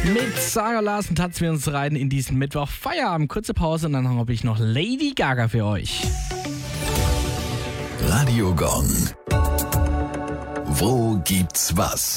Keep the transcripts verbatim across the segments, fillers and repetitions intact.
Mit Sarah Larsen tanzen wir uns rein in diesen Mittwoch Feierabend. Kurze Pause und dann habe ich noch Lady Gaga für euch. Radio Gong. Wo gibt's was?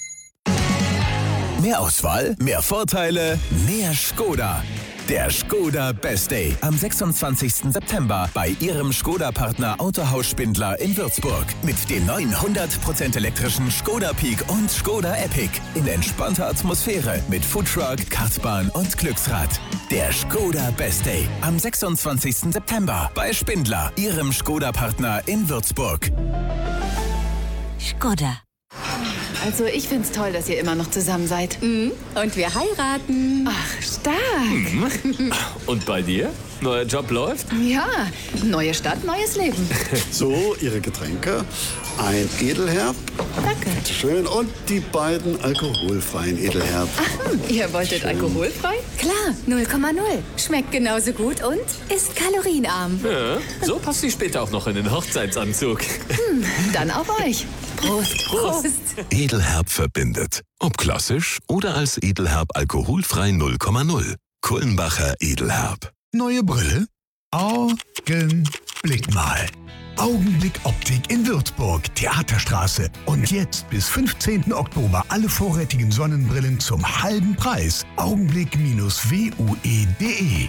Mehr Auswahl, mehr Vorteile, mehr Skoda. Der Skoda Best Day am sechsundzwanzigsten September bei Ihrem Skoda-Partner Autohaus Spindler in Würzburg. Mit dem neuen hundert Prozent elektrischen Skoda Peak und Skoda Epic. In entspannter Atmosphäre mit Foodtruck, Kartbahn und Glücksrad. Der Skoda Best Day am sechsundzwanzigsten September bei Spindler, Ihrem Skoda-Partner in Würzburg. Skoda. Also ich find's toll, dass ihr immer noch zusammen seid. Mhm. Und wir heiraten. Ach, stark. Mhm. Und bei dir? Neuer Job läuft? Ja, neue Stadt, neues Leben. So, Ihre Getränke. Ein Edelherb. Danke. Schön. Und die beiden alkoholfreien Edelherb. Ach, ihr wolltet Schön. alkoholfrei? Klar, null Komma null. Schmeckt genauso gut und ist kalorienarm. Ja, so passt sie später auch noch in den Hochzeitsanzug. Hm, dann auf euch. Prost. Prost. Edelherb verbindet. Ob klassisch oder als Edelherb alkoholfrei null Komma null. Kullenbacher Edelherb. Neue Brille? Augenblick mal. Augenblick Optik in Würzburg, Theaterstraße. Und jetzt bis fünfzehnten Oktober alle vorrätigen Sonnenbrillen zum halben Preis. Augenblick W U E punkt de.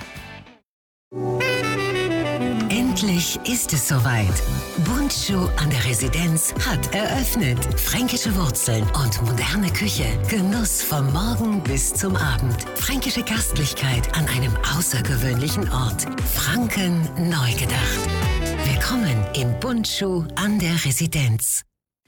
Endlich ist es soweit. Bundschuh an der Residenz hat eröffnet. Fränkische Wurzeln und moderne Küche. Genuss vom Morgen bis zum Abend. Fränkische Gastlichkeit an einem außergewöhnlichen Ort. Franken neu gedacht. Willkommen im Bundschuh an der Residenz.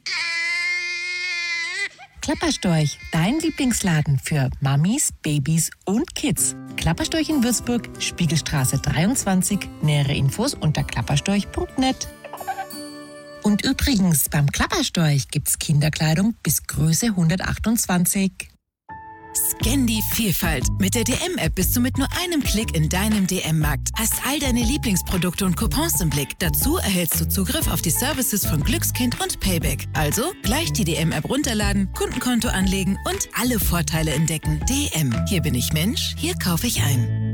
Klapperstorch, dein Lieblingsladen für Mamis, Babys und Kids. Klapperstorch in Würzburg, Spiegelstraße dreiundzwanzig. Nähere Infos unter klapperstorch punkt net. Und übrigens, beim Klapperstorch gibt's Kinderkleidung bis Größe hundertachtundzwanzig. Scan die Vielfalt. Mit der D M-App bist du mit nur einem Klick in deinem D M-Markt. Hast all deine Lieblingsprodukte und Coupons im Blick. Dazu erhältst du Zugriff auf die Services von Glückskind und Payback. Also gleich die D M-App runterladen, Kundenkonto anlegen und alle Vorteile entdecken. D M. Hier bin ich Mensch, hier kaufe ich ein.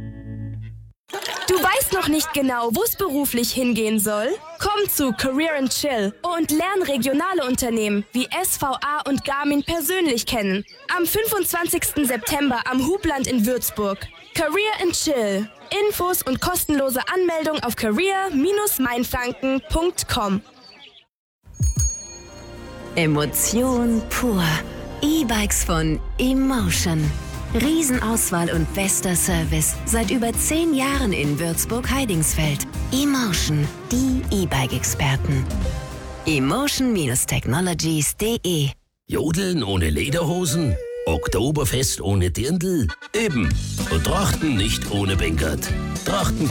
Du weißt noch nicht genau, wo es beruflich hingehen soll? Komm zu Career and Chill und lern regionale Unternehmen wie S V A und Garmin persönlich kennen. Am fünfundzwanzigsten September am Hubland in Würzburg. Career and Chill. Infos und kostenlose Anmeldung auf career Bindestrich mainfranken punkt com. Emotion pur. E-Bikes von Emotion. Riesenauswahl und bester Service. Seit über zehn Jahren in Würzburg-Heidingsfeld. Emotion, die E-Bike-Experten. emotion Technologies punkt de. Jodeln ohne Lederhosen? Oktoberfest ohne Dirndl? Eben. Und Trachten nicht ohne Bänkert. Trachten